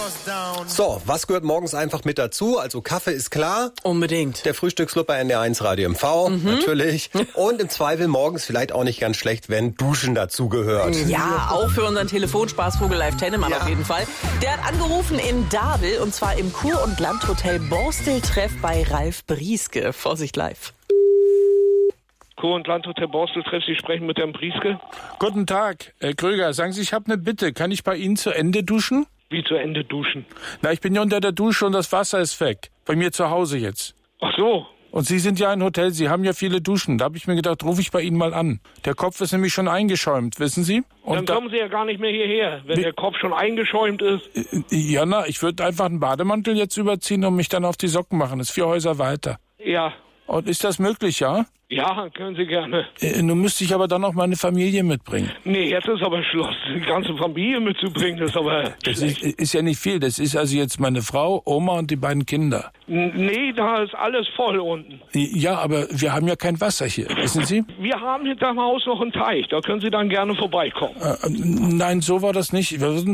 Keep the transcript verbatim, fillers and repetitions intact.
So, was gehört morgens einfach mit dazu? Also Kaffee ist klar. Unbedingt. Der Frühstücksclub bei N D R eins Radio M V, mhm. natürlich. Und im Zweifel morgens vielleicht auch nicht ganz schlecht, wenn Duschen dazugehört. Ja, auch für unseren Telefonspaßvogel Live Tennemann ja. auf jeden Fall. Der hat angerufen in Dabel und zwar im Kur- und Landhotel Borstel-Treff bei Ralf Brieske. Vorsicht live. Kur- und Landhotel Borstel-Treff, Sie sprechen mit Herrn Brieske. Guten Tag, Herr Kröger. Sagen Sie, ich habe eine Bitte. Kann ich bei Ihnen zu Ende duschen? Wie zu Ende duschen? Na, ich bin ja unter der Dusche und das Wasser ist weg. Bei mir zu Hause jetzt. Ach so. Und Sie sind ja ein Hotel, Sie haben ja viele Duschen. Da habe ich mir gedacht, rufe ich bei Ihnen mal an. Der Kopf ist nämlich schon eingeschäumt, wissen Sie? Und Dann kommen Sie ja gar nicht mehr hierher, wenn der Kopf schon eingeschäumt ist. Ja, na, ich würde einfach einen Bademantel jetzt überziehen und mich dann auf die Socken machen. Das ist vier Häuser weiter. Ja. Und ist das möglich, ja? Ja, können Sie gerne. Äh, nun müsste ich aber dann noch meine Familie mitbringen. Nee, jetzt ist aber Schluss. Die ganze Familie mitzubringen, ist aber Das ist, ist ja nicht viel. Das ist also jetzt meine Frau, Oma und die beiden Kinder. Nee, da ist alles voll unten. Ja, aber wir haben ja kein Wasser hier, wissen Sie? Wir haben hinterm Haus noch einen Teich. Da können Sie dann gerne vorbeikommen. Äh, nein, so war das nicht. Wir würden